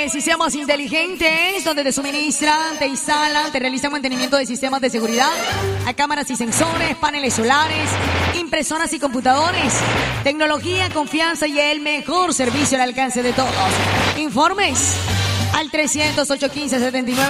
Sistemas inteligentes, donde te suministran, te instalan, te realizan mantenimiento de sistemas de seguridad, a cámaras y sensores, paneles solares, impresoras y computadores. Tecnología, confianza y el mejor servicio al alcance de todos. Informes al 300-815-79.